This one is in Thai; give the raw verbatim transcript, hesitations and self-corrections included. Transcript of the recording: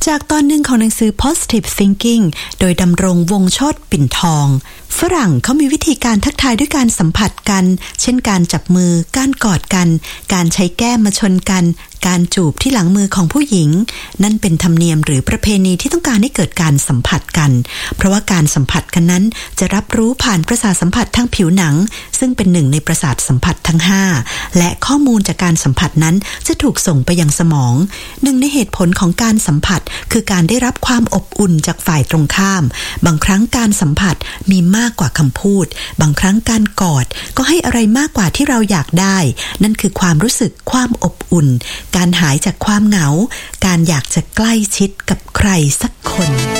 จากตอนหนึ่งของหนังสือ Positive Thinking โดยดำรงวงศ์โชติปิ่นทองฝรั่งเขามีวิธีการทักทายด้วยการสัมผัสกันเช่นการจับมือการกอดกันการใช้แก้มมาชนกันการจูบที่หลังมือของผู้หญิงนั่นเป็นธรรมเนียมหรือประเพณีที่ต้องการให้เกิดการสัมผัสกันเพราะว่าการสัมผัสกันนั้นจะรับรู้ผ่านประสาทสัมผัสทางผิวหนังซึ่งเป็นหนึ่งในประสาทสัมผัสทั้งห้าและข้อมูลจากการสัมผัสนั้นจะถูกส่งไปยังสมองหนึ่งในเหตุผลของการสัมผัสคือการได้รับความอบอุ่นจากฝ่ายตรงข้ามบางครั้งการสัมผัสมีมากกว่าคำพูดบางครั้งการกอดก็ให้อะไรมากกว่าที่เราอยากได้นั่นคือความรู้สึกความอบอุ่นการหายจากความเหงาการอยากจะใกล้ชิดกับใครสักคน